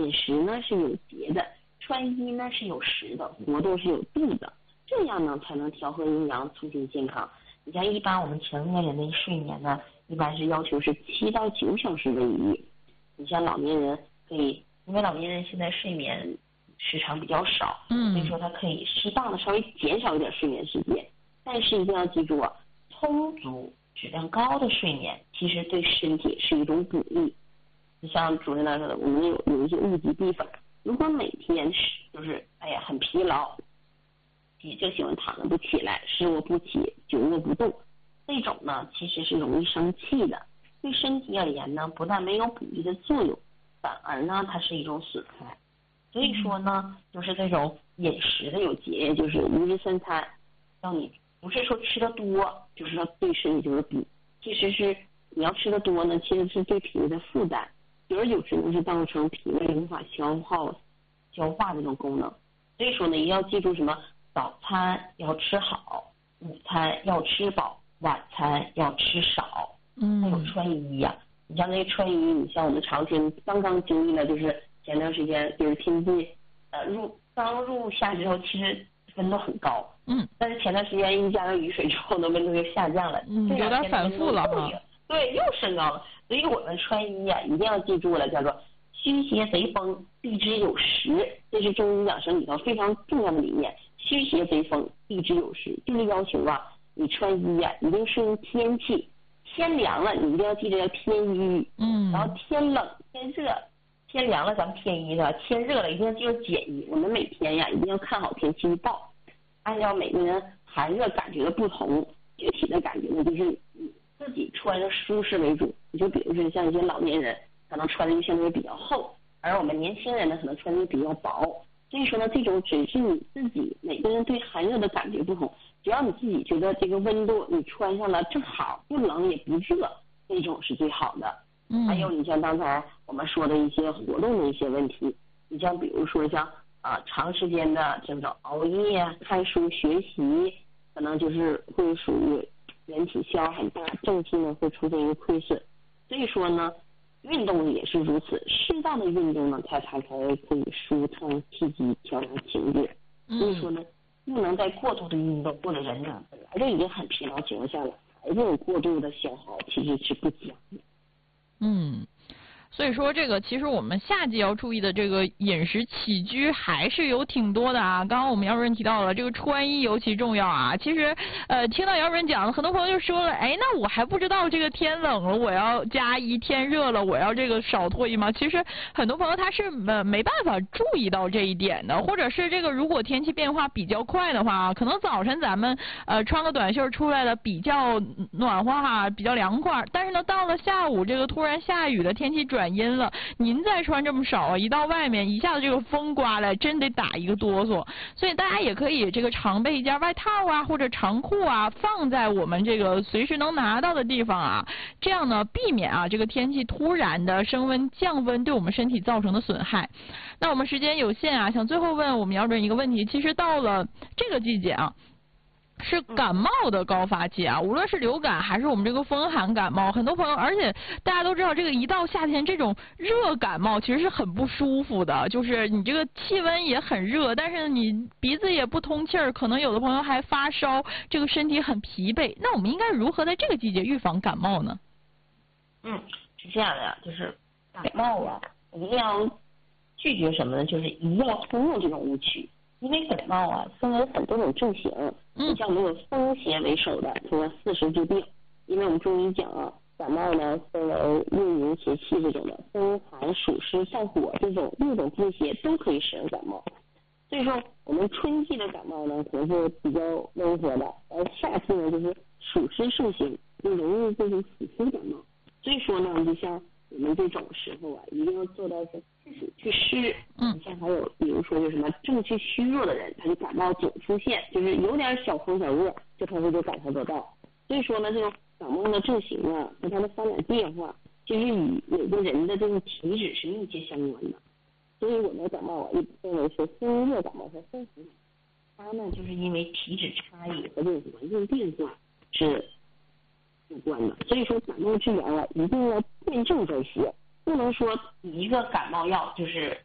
饮食呢是有节的，穿衣呢是有时的，活动是有度的，这样呢才能调和阴阳，促进健康。你像一般我们成年人的睡眠呢，一般是要求是7到9小时为宜。你像老年人可以，因为老年人现在睡眠时长比较少，所以说他可以适当的稍微减少一点睡眠时间，但是一定要记住啊，充足质量高的睡眠其实对身体是一种补益。就像主任来说的，我们有一些物极必反，如果每天就是很疲劳，就喜欢躺着不起来，时卧不起，久卧不动，这种呢其实是容易生气的，对身体而言呢不但没有补益的作用，反而呢它是一种损害。所以说呢，就是这种饮食的有节，就是1日3餐，让你不是说吃的多就是说对身体就是补，其实是你要吃的多呢，其实是对脾胃的负担，久而久之呢是造成脾胃无法消化这种功能。所以说呢，一定要记住什么，早餐要吃好，午餐要吃饱，晚餐要吃少。还有穿衣呀，你像那个穿衣，你像我们长春刚刚经历了，就是前段时间就是天气刚入夏之后，其实温度很高，但是前段时间一加上雨水之后呢，温度又下降了， 有点反复了哈。 对，又升高了。所以我们穿衣呀，一定要记住了，叫做虚邪贼风，避之有时，这是中医养生里头非常重要的理念。虚邪贼风，避之有时，就是要求啊，你穿衣呀，一定顺应天气。天凉了，你一定要记得要添衣，然后天冷、天热、天凉了咱们添衣是吧？天热了一定要记得减衣。我们每天呀一定要看好天气预报，按照每个人寒热感觉的不同，具体的感觉呢就是你自己穿着舒适为主。你就比如说像一些老年人，可能穿的就相对比较厚，而我们年轻人呢可能穿的比较薄。所以说呢，这种只是你自己每个人对寒热的感觉不同。只要你自己觉得这个温度你穿上了正好，不冷也不热，那种是最好的。还有你像刚才我们说的一些活动的一些问题，你像比如说像长时间的这种熬夜、看书、学习，可能就是会属于人体消耗很大，正气呢会出现一个亏损。所以说呢，运动也是如此，适当的运动呢，它才可以舒畅气机、调养情志。所以说呢，不能在过度的运动，或者人呢本来就已经很疲劳情况下了，还这种过度的消耗，其实是不佳的。 所以说这个其实我们夏季要注意的这个饮食起居还是有挺多的啊。刚刚我们姚主任提到了这个穿衣尤其重要啊。其实听到姚主任讲，很多朋友就说了，那我还不知道这个天冷了我要加衣，天热了我要这个少脱衣吗？其实很多朋友他是没办法注意到这一点的，或者是这个如果天气变化比较快的话，可能早晨咱们穿个短袖出来的比较暖和哈，比较凉快，但是呢到了下午这个突然下雨的天气转阴了，您再穿这么少啊，一到外面一下子这个风刮来，真得打一个哆嗦。所以大家也可以这个常备一件外套啊，或者长裤啊，放在我们这个随时能拿到的地方啊，这样呢避免啊这个天气突然的升温降温对我们身体造成的损害。那我们时间有限啊，想最后问我们姚主任一个问题，其实到了这个季节啊，是感冒的高发期啊，无论是流感还是我们这个风寒感冒，很多朋友，而且大家都知道，这个一到夏天，这种热感冒其实是很不舒服的，就是你这个气温也很热，但是你鼻子也不通气儿，可能有的朋友还发烧，这个身体很疲惫。那我们应该如何在这个季节预防感冒呢？ 是这样的，就是感冒啊，一定要拒绝什么呢？就是一定要通用这种误区。因为感冒啊分为很多种症型，像我们有风邪为首的，除了40之病。因为我们中医讲啊，感冒呢分为运营邪气这种的，风寒暑湿上火这种6种病邪都可以使人感冒。所以说我们春季的感冒呢可能是比较温和的，而夏季呢就是暑湿盛行，就容易进行起初感冒。所以说呢，就像我们这种时候啊，一定要做到是去暑去湿。像还有比如说就什么正气虚弱的人，他就感冒总出现，就是有点小风小热，这朋友就感受得到。所以说呢，这种感冒的症型啊和它的发展变化，其实与每个人的这种体质是密切相关的。所以我们感冒啊，一分为是风热感冒和风寒感冒，它呢就是因为体质差异和这种环境变化是有关的。所以说感冒治疗啊，一定要辨证再学，不能说一个感冒药就是